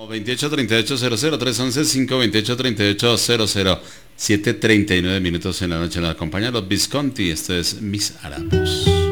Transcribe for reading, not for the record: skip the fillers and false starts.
283800 311-528-3800 7:39 minutos en la noche. Nos acompaña los Visconti. Esto es Mis Harapos.